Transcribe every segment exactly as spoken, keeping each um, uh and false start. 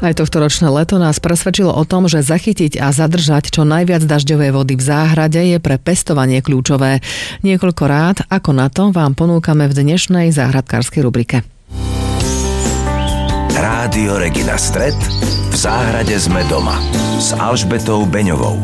Aj tohtoročné leto nás presvedčilo o tom, že zachytiť a zadržať čo najviac dažďovej vody v záhrade je pre pestovanie kľúčové. Niekoľko rád, ako na to, vám ponúkame v dnešnej záhradkárskej rubrike. Rádio Regina Stret. V záhrade sme doma s Alžbetou Beňovou.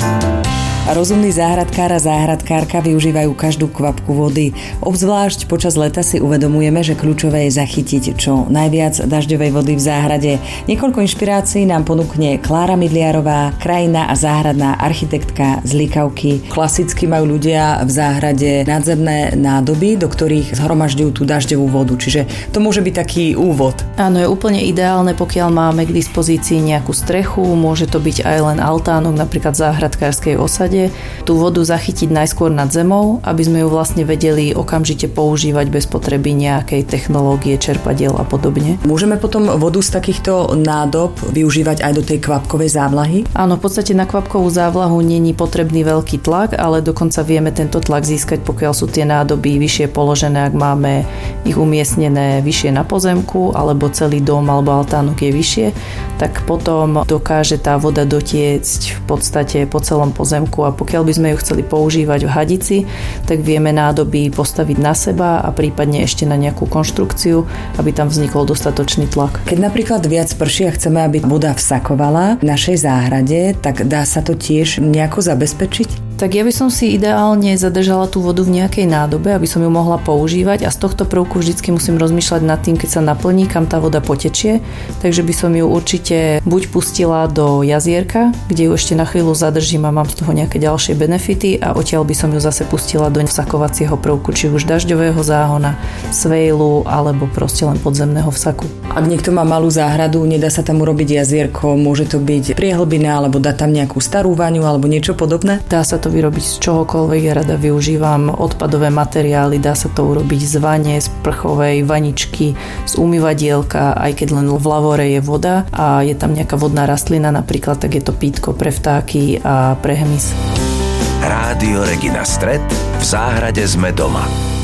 Rozumný záhradkár a záhradkárka využívajú každú kvapku vody. Obzvlášť počas leta si uvedomujeme, že kľúčové je zachytiť čo najviac dažďovej vody v záhrade. Niekoľko inšpirácií nám ponúkne Klára Midliarová, krajinná a záhradná architektka z Likavky. Klasicky majú ľudia v záhrade nadzemné nádoby, do ktorých zhromažďujú tú dažďovú vodu. Čiže to môže byť taký úvod. Áno, je úplne ideálne, pokiaľ máme k dispozícii nejakú strechu, môže to byť aj len altánok, napríklad v záhradkárskej osade. Tú vodu zachytiť najskôr nad zemou, aby sme ju vlastne vedeli okamžite používať bez potreby nejakej technológie, čerpadiel a podobne. Môžeme potom vodu z takýchto nádob využívať aj do tej kvapkovej závlahy? Áno, v podstate na kvapkovú závlahu není potrebný veľký tlak, ale dokonca vieme tento tlak získať, pokiaľ sú tie nádoby vyššie položené, ak máme ich umiestnené vyššie na pozemku, alebo celý dom alebo altánok je vyššie, tak potom dokáže tá voda dotiecť v podstate po celom pozemku. A pokiaľ by sme ju chceli používať v hadici, tak vieme nádoby postaviť na seba a prípadne ešte na nejakú konštrukciu, aby tam vznikol dostatočný tlak. Keď napríklad viac prší a chceme, aby voda vsakovala v našej záhrade, tak dá sa to tiež nejako zabezpečiť? Tak ja by som si ideálne zadržala tú vodu v nejakej nádobe, aby som ju mohla používať, a z tohto prvku vždycky musím rozmýšľať nad tým, keď sa naplní, kam tá voda potečie, takže by som ju určite buď pustila do jazierka, kde ju ešte na chvíľu zadržím a mám z toho nejaké ďalšie benefity, a odtiaľ by som ju zase pustila do vsakovacieho prvku, či už dažďového záhona, svejlu alebo proste len podzemného vsaku. Ak niekto má malú záhradu, nedá sa tam urobiť jazierko, môže to byť priehlbina alebo dá tam nejakú starú vaňu alebo niečo podobné? Dá sa to vyrobiť z čohokoľvek, ja rada využívam odpadové materiály, dá sa to urobiť z vane, z prchovej vaničky, z umývadielka, aj keď len v lavore je voda a je tam nejaká vodná rastlina napríklad, tak je to pýtko pre vtáky a pre hmyz. Rádio Regina Stret. V záhrade sme doma.